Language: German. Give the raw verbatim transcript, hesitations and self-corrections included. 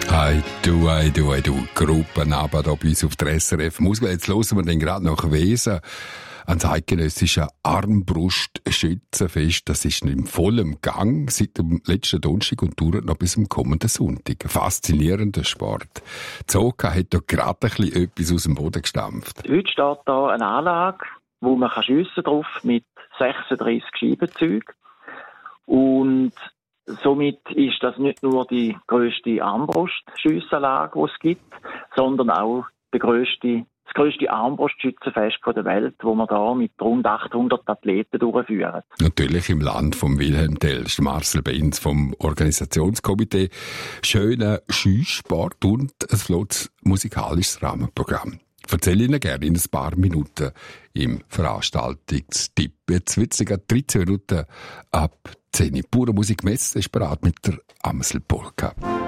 Ei du, ei du, ei du, Gruppenabend hier bei uns auf der S R F Musik. Jetzt hören wir dann gerade nach Wesen ans eidgenössische Armbrustschützenfest. Das ist im vollen Gang seit dem letzten Donnerstag und dauert noch bis zum kommenden Sonntag. Ein faszinierender Sport. Zoka hat da gerade ein bisschen etwas aus dem Boden gestampft. Heute steht da eine Anlage, wo man schiessen drauf mit sechsunddreissig Scheibenzeugen. Und somit ist das nicht nur die grösste Armbrustschussanlage, die es gibt, sondern auch die grösste, das grösste Armbrustschützenfest der Welt, wo wir da mit rund achthundert Athleten durchführen. Natürlich im Land von Wilhelm Tell, Marcel Benz vom Organisationskomitee. Schöner Schießsport und ein flottes musikalisches Rahmenprogramm. Ich erzähle Ihnen gerne in ein paar Minuten im Veranstaltungstipp. Jetzt wird es dreizehn Minuten ab zehn. Pure Musik Messe ist bereit mit der Amsel Polka.